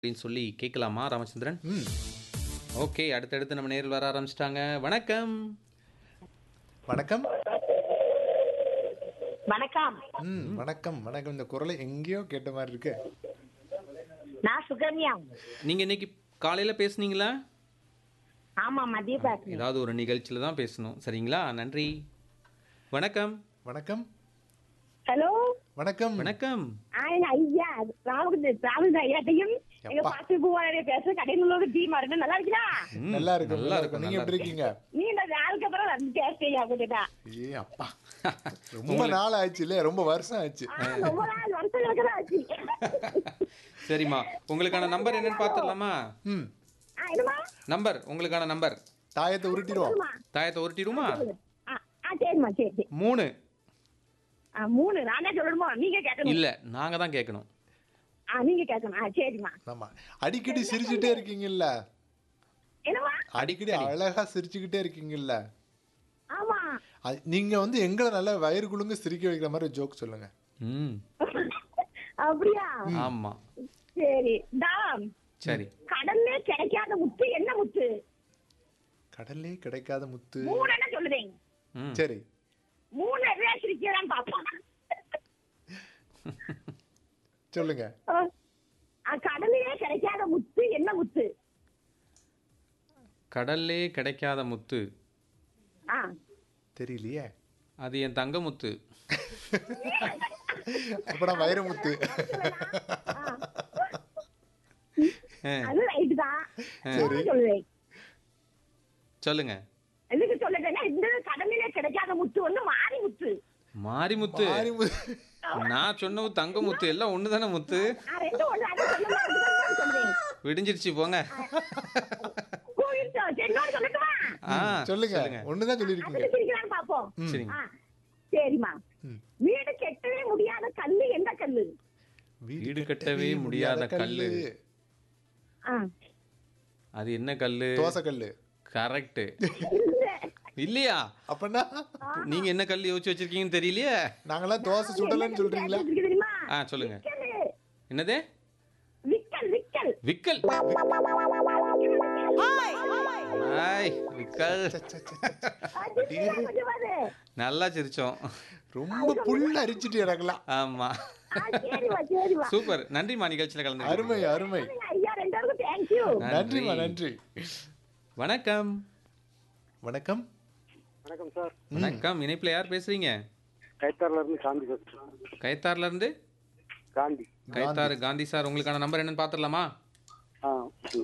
அப்படின்னு சொல்லி கேட்கலாமா ராமச்சந்திரன்? ம் ஓகே, அடுத்தடுத்து நம்ம நேரில் வர ஆரம்பிச்சிட்டாங்க. வணக்கம். வணக்கம். வணக்கம். வணக்கம் வணக்கம். இந்த குரலை எங்கேயோ கேட்ட மாதிரி இருக்கு. நான் சுகன்யா. நீங்க இன்னைக்கு காலையில பேசுனீங்களா? ஆமா, மதிய பேசுறேன். ஏதாவது ஒரு நிகழ்ச்சியில தான் பேசணும், சரிங்களா? நன்றி. வணக்கம். வணக்கம் ஹலோ, வணக்கம். வணக்கம். ஐயா ராமகிருஷ்ணன் ஐயாட்டையும் எங்க எப்பா. பாத்து பூவாரைய பேச கடையில் உள்ள டீமா இருக்கு. நல்லா இருக்குதா? நல்லா இருக்கு நல்லா நல்லா இருக்கும், இருக்கு. நீங்க நல்லா எப்படி இருக்கீங்க? நீ இந்த நாளுக்கு அப்புறம் வந்து பேசுறியா அப்படின்னா ஏ அப்பா, ரொம்ப நாள் ஆச்சு இல்ல, ரொம்ப வருஷம் ஆச்சு. ரொம்ப நாள் வருஷங்களுக்கு தான் ஆச்சு. சரிம்மா, உங்களுக்கான நம்பர் என்னன்னு பார்த்துடலாமா? ம் என்னமா நம்பர், உங்களுக்கான நம்பர். தாயத்தை உருட்டிடுவோம். தாயத்தை உருட்டிடுமா? சரிம்மா, சரி சரி. 3. 3 நானே சொல்லணுமா? நீங்க கேட்கணும். இல்ல, நாங்க தான் கேட்கணும். நீங்க கேட்கணும். சரிம்மா. ஆமா, அடிக்கடி சிரிச்சுட்டே இருக்கீங்கல்ல, என்னமா? அடிக்கடி அழகா சிரிச்சுக்கிட்டே இருக்கீங்கல்ல, ஆமா. நீங்க வந்து எங்களை நல்லா வயிறு குழுங்க சிரிக்க வைக்கிற மாதிரி ஜோக் சொல்லுங்க. ம், அப்படியா? ஆமா. சரி. சரி. கடல்ல கிடைக்காத முத்து என்ன முத்து? கடல்லே கிடைக்காத முத்து. 3 என்ன சொல்லுதேன்? ம். சரி, 3 சிரிக்கிறான் பாப்போம். சொல்லுங்க. கடலிலே கிடைக்காத முத்து என்ன முத்து? கடல்லே கிடைக்காத முத்து. ஆ, தெரியலையே. அது என் தங்க முத்து. அப்படா வைரமுத்து. அது ரைட் தான். சரி. சொல்லுவேன். சொல்லுங்க. எதுக்கு சொல்லுறேன்னா, இந்த கடலிலே கிடைக்காத முத்து வந்து மாரி முத்து. மாரிமுத்து. மாரிமுத்து. நான் சொன்ன தங்க முத்து எல்லாம் ஒண்ணுதானே முத்து. நான் ரெண்டு ஒண்ணு அதை சொல்லுவேன். விடிஞ்சிருச்சு போங்க. என்னோட சொல்லட்டுமா? ஆ, சொல்லுங்க. ஒண்ணுதான் சொல்லிருக்கீங்க. அதுல சிரிக்கிறான்னு பாப்போம். சரிங்க. ஆ, சரிம்மா. ம். வீடு கெட்டவே முடியாத கல்லு எந்த கல்லு? வீடு கட்டவே முடியாத கல்லு. ஆ, அது என்ன கல்லு? தோசை கல்லு. கரெக்ட். இல்ல. இல்லையா? அப்பனா நீங்க என்ன கல் யோசிச்சு வச்சிருக்கீங்கன்னு தெரியலையே. நாங்கெல்லாம் தோசை சுடலன்னு சொல்றீங்களா? இருக்கு தெரியுமா? சொல்லுங்க. விக்கலு. என்னது? விக்கல் விக்கல். விக்கல். ஆய், விக்கல். நல்லா சிரிச்சோம். ரொம்ப புல் அரிச்சிட்டு இறக்கலாம். ஆமா. சரிமா சரிமா. சூப்பர். நன்றிமா, நிகழ்ச்சியில கலந்து. அருமை அருமை. ஐயா ரெண்டு பேருக்கும் தேங்க்யூ. நன்றிமா நன்றி. வணக்கம். வணக்கம். வணக்கம் சார். வணக்கம். இணைப்புல யார் பேசுறீங்க? கைத்தாறுல இருந்து காந்தி பேசுறேன். கயத்தார்ல இருந்து காந்தி. கயத்தார் காந்தி சார், உங்களுக்கான நம்பர் என்னன்னு பாத்துடலாமா? ஆ,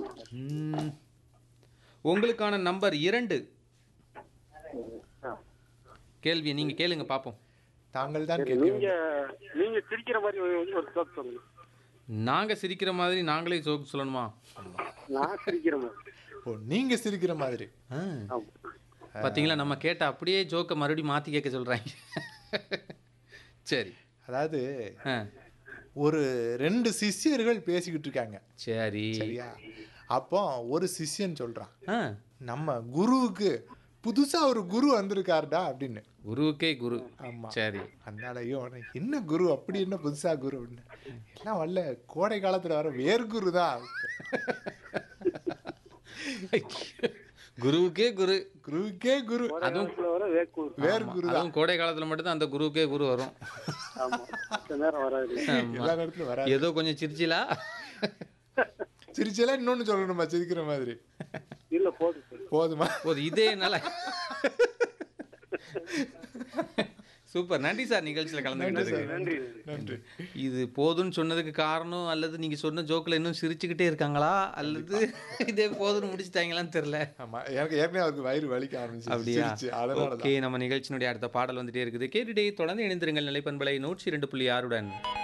உங்களுக்கான நம்பர் 2. ஆ. கேள்வி நீங்க கேளுங்க பாப்போம். தாங்கள் தான் சரி, கேட்க நீங்க வேண்டும். நீங்க சிரிக்கிற மாதிரி ஒரு ஜோக் சொல்லுங்க. நாங்க சிரிக்கிற மாதிரி நாங்களே ஜோக் சொல்லணுமா? நான் சிரிக்கிற மாதிரி. ஓ, நீங்க சிரிக்கிற மாதிரி. ஆமா. பாத்தீங்களா, நம்ம கேட்ட அப்படியே ஜோக்க மறுபடியும் மாத்தி கேட்க சொல்றாங்க. சரி. அதாவது ஆ, ஒரு 2 சிஷ்யர்கள் பேசிக்கிட்டு இருக்காங்க. சரி. சரியா? அப்போ ஒரு சிஷ்யன் சொல்றான், ஆ, நம்ம குருவுக்கு புதுசா ஒரு குரு வந்திருக்காருடா அப்படின்னு. குருவுக்கே குரு. ஆமா. சரி. அதனாலயோ என்ன குரு அப்படி, என்ன புதுசா குரு அப்படின்னு. எல்லாம் வரல, கோடை காலத்துல வர வேர்குரு தான். குருவுக்கே குரு. குருவுக்கே குரு. அதுவும் காலத்துல வர வேக்கூர். வேர்குரு தான். அதுவும் கோடை காலத்துல மட்டும்தான் அந்த குருவுக்கே குரு வரும். ஆமா, இந்த நேரம் வராது. ஆமா. எல்லா நேரத்துலயும் வராது. ஏதோ கொஞ்சம் சிரிச்சிலா. சிரிச்செல்லாம் இன்னொன்னு சொல்லணுமா சிரிக்கிற மாதிரி? இல்ல போதும் சார். போதுமா? போது இதே நல்ல. சூப்பர். நன்றி சார், நிகழ்ச்சியில் நன்றி கலந்துக்கிட்டதுக்கு. சார். நன்றி. நன்றி. இது போதும்னு சொன்னதுக்கு காரணம், அல்லது நீங்க சொன்ன ஜோக்கில் இன்னும் சிரிச்சுக்கிட்டே இருக்காங்களா, அல்லது இதே போதும்னு முடிச்சுட்டாங்களான்னு தெரியல. ஆமா, எனக்கு ஏற்கனவே அவருக்கு வயிறு வலிக்க ஆரம்பிச்சு. அப்படியா? சிரிச்சு. அதனால ஓகே, நம்ம நிகழ்ச்சியினுடைய அடுத்த பாடல் வந்துட்டே இருக்குது. கேட்டுட்டே தொடர்ந்து இணைந்திருங்கள் நிலைப்பண்பலை 102.6 உடன்.